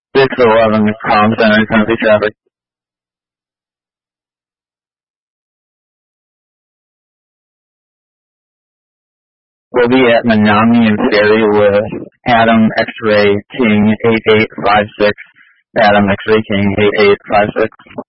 611 Comm Center, Tennessee traffic. We'll be at Manami and Ferry with Adam X-Ray King 8856. Adam X-Ray King 8856.